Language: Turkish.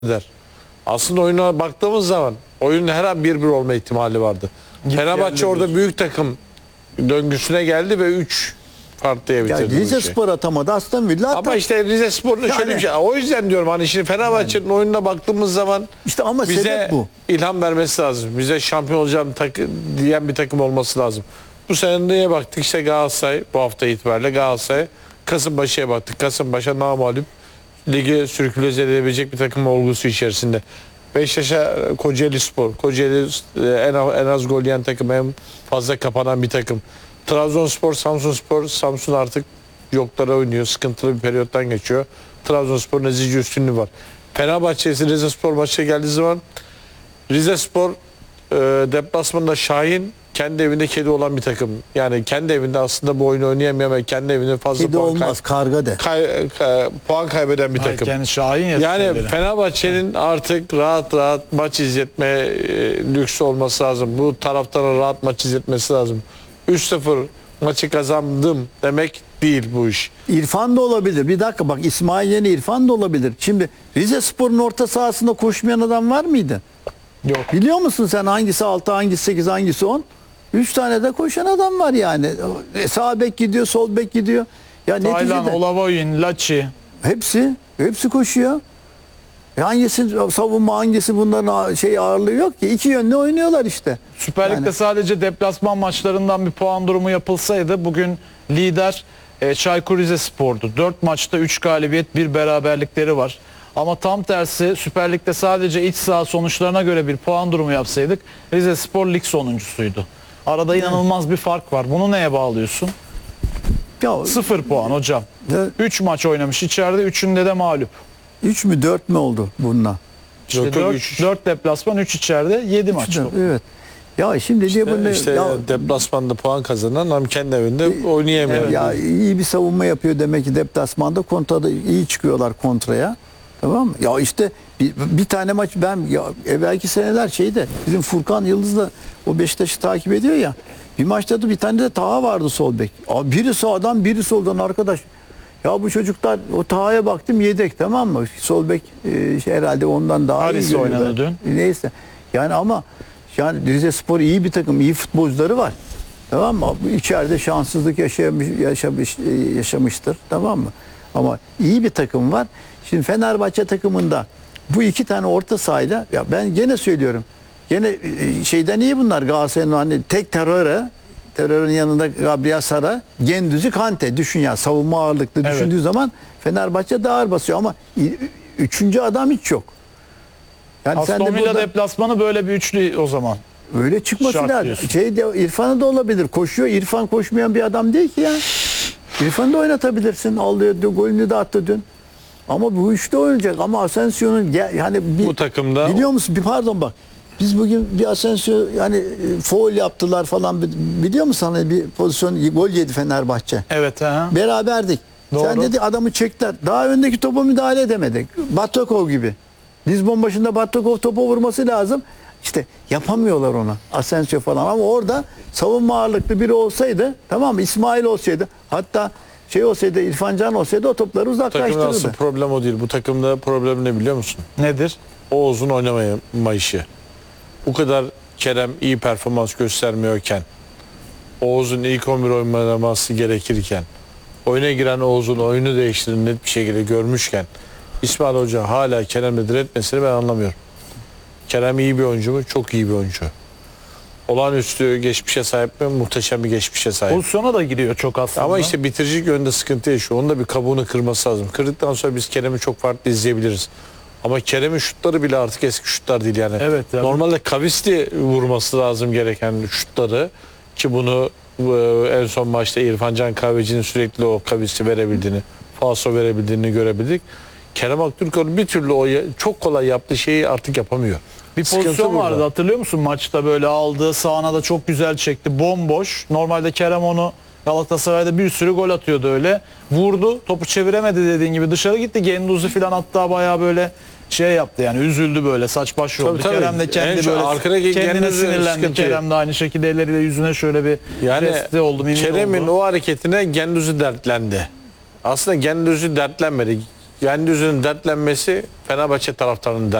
der. Aslında oyuna baktığımız zaman oyunun her an 1-1 olma ihtimali vardı. Fenerbahçe orada büyük takım döngüsüne geldi ve 3 farklıya bitirdi. Rize Spor atamadı, Aston Villa ama işte Rize Spor'un şöyle bir şey. O yüzden diyorum hani şimdi Fenerbahçe'nin oyununa baktığımız zaman işte ama bize bu. ilham vermesi lazım. Bize şampiyon olacağım diyen bir takım olması lazım. Bu sene neye baktık? İşte Galatasaray bu hafta itibariyle Galatasaray. Kasımpaşa'ya baktık. Kasımpaşa namağlup ligi sürükleze edebilecek bir takım olgusu içerisinde. Beşiktaş'a Kocaeli Spor. Kocaeli en az gol yiyen takım, en fazla kapanan bir takım. Trabzonspor, Samsunspor. Samsun artık yoklara oynuyor. Sıkıntılı bir periyottan geçiyor. Trabzonspor'un ezici üstünlüğü var. Fenerbahçe ise Rize Spor maçına geldiği zaman Rize Spor deplasmanında Şahin kendi evinde kedi olan bir takım. Yani kendi evinde aslında bu oyunu oynayamayan ve kendi evinde fazla kedi olmaz, karga de. Puan kaybeden bir takım. Yani Şahin yani Fenerbahçe'nin artık rahat rahat maç izletme lüksü olması lazım. Bu taraftara rahat maç izletmesi lazım. 3-0 maçı kazandım demek değil bu iş. İrfan da olabilir. Bir dakika bak, İsmail Yeni İrfan da olabilir. Şimdi Rize Spor'un orta sahasında koşmayan adam var mıydı? Yok. Biliyor musun sen hangisi 6, hangisi 8, hangisi 10? 3 tane de koşan adam var yani. Sağ bek gidiyor, sol bek gidiyor. Ya Taylan, neticede Olavoyun, Laçi. hepsi koşuyor. Hangisi savunma, hangisi bunların ağırlığı yok ki. İki yönlü oynuyorlar işte. Süper Lig'de sadece deplasman maçlarından bir puan durumu yapılsaydı bugün lider Çaykur Rizespor'du. 4 maçta 3 galibiyet, 1 beraberlikleri var. Ama tam tersi Süper Lig'de sadece iç saha sonuçlarına göre bir puan durumu yapsaydık Rizespor lig sonuncusuydu. Arada inanılmaz bir fark var. Bunu neye bağlıyorsun? Ya, 0 puan hocam. 3 maç oynamış içeride, 3'ünde de mağlup. 3 mü 4 mü oldu bununla? İşte 4 deplasman, 3 içeride, 7 maç. Evet. Ya şimdi diye bunu Deplasmanda puan kazanan ama kendi evinde oynayamıyor. Ya iyi bir savunma yapıyor demek ki deplasmanda, kontrada iyi çıkıyorlar kontraya. Tamam mı? Ya işte bir tane maç evvelki seneler bizim Furkan Yıldız'la o Beşiktaş'ı takip ediyor ya. Bir maçta da bir tane de Taha vardı sol bek. Biri sağdan biri soldan arkadaş. Ya bu çocuklar, o Taha'ya baktım yedek, tamam mı? Sol bek herhalde ondan daha Haris iyi oynadı dün. Neyse. Yani ama Rize Spor iyi bir takım, iyi futbolcuları var. Tamam mı? İçeride şanssızlık yaşamıştır. Tamam mı? Ama iyi bir takım var. Şimdi Fenerbahçe takımında bu iki tane orta sahayla, ya ben gene söylüyorum. Gene şeyden iyi bunlar, Galatasaray'ın hani tek terörün yanında Gabriel Sara, Gendüz'ü, Kante. Düşün ya, savunma ağırlıklı düşündüğü zaman Fenerbahçe daha ağır basıyor ama üçüncü adam hiç yok. Yani Aston Villa deplasmanı böyle bir üçlü o zaman. Öyle çıkması lazım. İrfan'ı da olabilir. Koşuyor. İrfan koşmayan bir adam değil ki ya. İrfan'ı da oynatabilirsin. Alıyor, golünü de attı dün. Ama bu üçte oynayacak. Ama Asensio'nun bu takımda biliyor musun? Pardon bak. Biz bugün bir Asensio faul yaptılar falan, biliyor musun? Hani bir pozisyon, gol yedi Fenerbahçe. Evet. Beraberdik. Doğru. Sen dedi adamı çektiler. Daha öndeki topa müdahale edemedik. Batakov gibi. Lizbon başında Batakov topa vurması lazım. İşte yapamıyorlar ona. Asensio falan. Ama orada savunma ağırlıklı biri olsaydı, tamam mı? İsmail olsaydı, hatta olsaydı, İrfan Can olsaydı o topları uzaklaştırırdı. takımda asıl problem o değil. Bu takımda problem ne biliyor musun? Nedir? Oğuz'un oynamayışı. Bu kadar Kerem iyi performans göstermiyorken, Oğuz'un ilk 11 oynaması gerekirken, oyuna giren Oğuz'un oyunu değiştiğini net bir şekilde görmüşken, İsmail Hoca hala Kerem'le diretmesini ben anlamıyorum. Kerem iyi bir oyuncu mu? Çok iyi bir oyuncu. Olağanüstü geçmişe sahip mi? Muhteşem bir geçmişe sahip. Pozisyona da giriyor çok aslında. Ama işte bitiricilik yönünde sıkıntı yaşıyor. Onun da bir kabuğunu kırması lazım. Kırdıktan sonra biz Kerem'i çok farklı izleyebiliriz. Ama Kerem'in şutları bile artık eski şutlar değil yani. Evet, yani. Normalde kavisti vurması lazım gereken şutları, ki bunu en son maçta İrfan Can Kahveci'nin sürekli o kavisti verebildiğini, falso verebildiğini görebildik. Kerem Aktürkoğlu bir türlü o çok kolay yaptığı şeyi artık yapamıyor. Bir pozisyon vardı, hatırlıyor musun? Maçta böyle aldı, sağına da çok güzel çekti. Bomboş. Normalde Kerem onu, Galatasaray'da bir sürü gol atıyordu öyle. Vurdu, topu çeviremedi dediğin gibi dışarı gitti. Genduzzi falan hatta bayağı böyle yaptı yani, üzüldü böyle, saç baş oldu. Kerem de kendi böyle kendine sinirlendi. Kerem de aynı şekilde elleriyle yüzüne şöyle bir resti oldu. Kerem'in o hareketine Genduzzi dertlendi. Aslında Genduzzi dertlenmedi. Gündüz'ün dertlenmesi Fenerbahçe taraftarının